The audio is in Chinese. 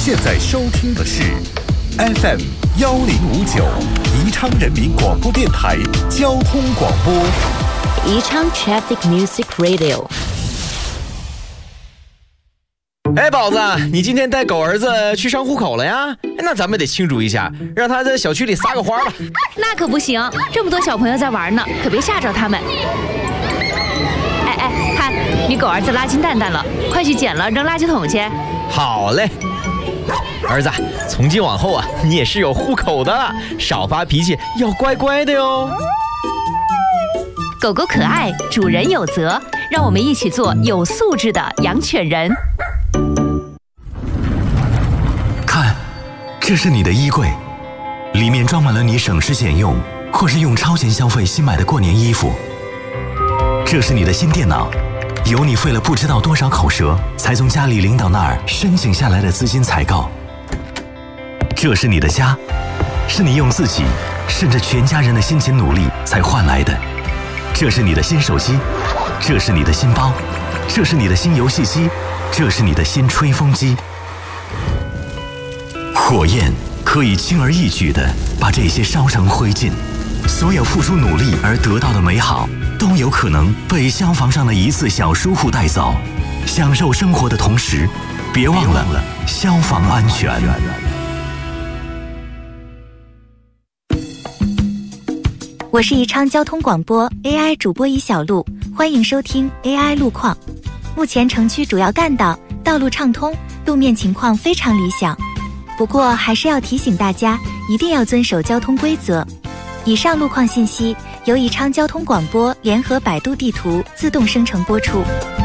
现在收听的是 FM 1059宜昌人民广播电台交通广播， 宜昌 Traffic Music Radio。 哎，宝子，你今天带狗儿子去上户口了呀？那咱们得庆祝一下，让他在小区里撒个花吧。 那可不行，这么多小朋友在玩呢，可别吓着他们。哎，看你狗儿子拉金蛋蛋了，快去捡了扔垃圾桶去。 好嘞，儿子，从今往后啊，你也是有户口的了，少发脾气，要乖乖的哟。 狗狗可爱，主人有责，让我们一起做有素质的养犬人。 看，这是你的衣柜，里面装满了你省吃俭用或是用超前消费新买的过年衣服。这是你的新电脑，有你费了不知道多少口舌才从家里领导那儿申请下来的资金采购。这是你的家，是你用自己甚至全家人的辛勤努力才换来的。这是你的新手机，这是你的新包，这是你的新游戏机，这是你的新吹风机。火焰可以轻而易举地把这些烧成灰烬，所有付出努力而得到的美好都有可能被消防上的一次小疏忽带走。享受生活的同时，别忘了消防安全。 我是宜昌交通广播 AI 主播尹小璐，欢迎收听 AI 路况。目前城区主要干道道路畅通，路面情况非常理想。不过还是要提醒大家，一定要遵守交通规则。以上路况信息由宜昌交通广播联合百度地图自动生成播出。